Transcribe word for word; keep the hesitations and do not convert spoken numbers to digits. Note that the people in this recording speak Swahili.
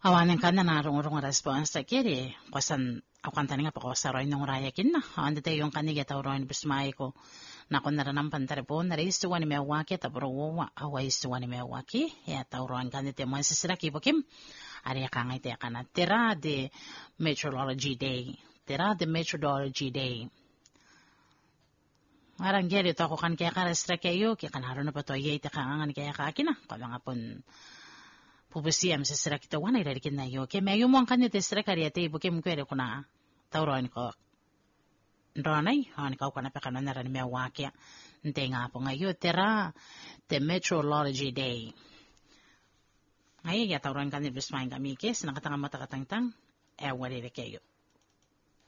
Awanin ka na narong-rong response ta kiri, kwasan awan tani nga pa ko sa roy nung rayakin na, awan dito yung kaniga ta roy ni bismay ko, na kung naranang pantaripon, naristuwa ni mewaki, tapuro wawa, away istuwa ni mewaki, ya ta roy kanite mo sisira kibokim, ari ka nga ite ka na, tira de Meteorology Day, tira de Meteorology Day. Arang geri to ako kan kaya ka restra kayo, kaya kan haro na pa to, yay te ka nga ni kaya ka akin na, kala nga pon, pupusiyam sa sira kita wana irarikin na yo. Kaya may umuang kanyo te sira kariyate bukim kwere ko na tauron ko. Ronay, han ka ko na pa kanon na rin may wakya. Nte nga po ngayon, tira the Meteorology Day. Ngayon, ya tauron kanyo bismayin kami kes, nakatanga matakatangtang, eh wali kayo.